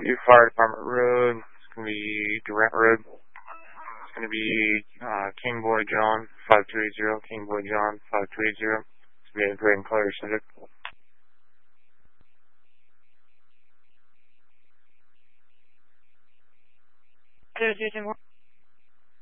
2 Fire Department Road. It's going to be Durant Road. It's going to be King Boy John 5280. King Boy John 5280. It's going to be a gray and color Civic.